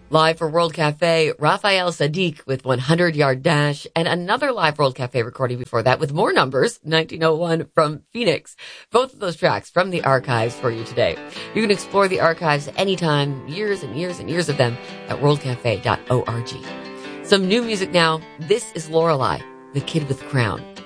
Live for World Cafe, Raphael Sadiq with 100 Yard Dash, and another live World Cafe recording before that with more numbers, 1901 from Phoenix. Both of those tracks from the archives for you today. You can explore the archives anytime, years and years and years of them, at worldcafe.org. Some new music now. This is Lorelei, the Kid with Crown.